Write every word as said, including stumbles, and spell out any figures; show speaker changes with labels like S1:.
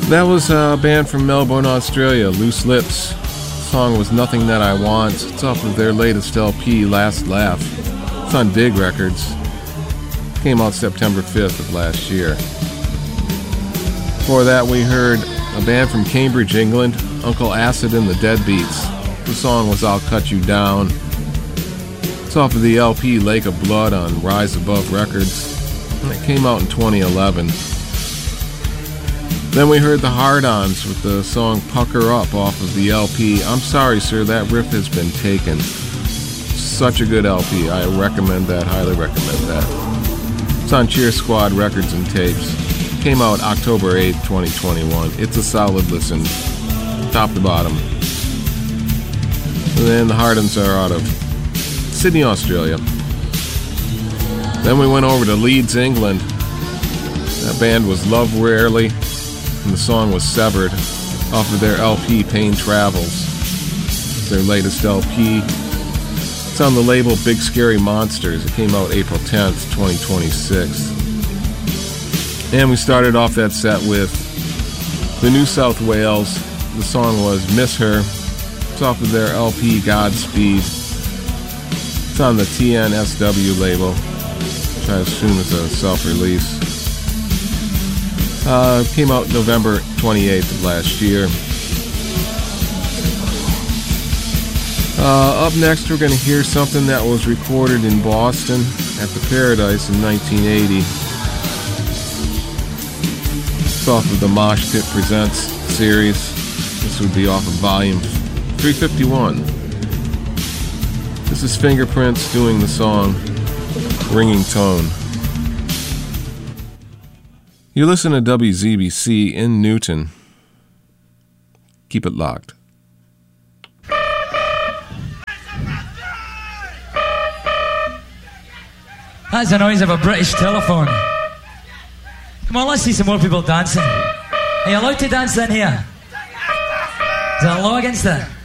S1: That was a band from Melbourne, Australia, Loose Lips. The song was Nothing That I Want. It's off of their latest L P, Last Laugh. It's on Dig Records. Came out September fifth of last year. Before that, we heard a band from Cambridge, England, Uncle Acid and the Deadbeats. The song was I'll Cut You Down. It's off of the L P Lake of Blood on Rise Above Records. And it came out in twenty eleven. Then we heard the Hard-Ons with the song Pucker Up off of the L P. I'm sorry, sir, that riff has been taken. Such a good L P. I recommend that, highly recommend that. It's on Cheer Squad Records and Tapes. Came out October eighth, twenty twenty-one. It's a solid listen, top to bottom. And then the Hard-Ons are out of Sydney, Australia. Then we went over to Leeds, England. That band was Love Rarely, and the song was Severed, off of their L P Pain Travels. It's their latest L P. It's on the label Big Scary Monsters. It came out April tenth, twenty twenty-six. And we started off that set with the New South Wales. The song was Miss Her. It's off of their L P Godspeed. It's on the T N S W label, which I assume is a self-release. Uh, came out November twenty-eighth of last year. Uh, up next, we're going to hear something that was recorded in Boston at the Paradise in nineteen eighty. It's off of the Mosh Pit Presents series. This would be off of volume three fifty-one. This is Fingerprints doing the song Ringing Tone. You listen to W Z B C in Newton. Keep it locked.
S2: That's the noise of a British telephone. Come on, let's see some more people dancing. Are you allowed to dance in here? Is there a law against that?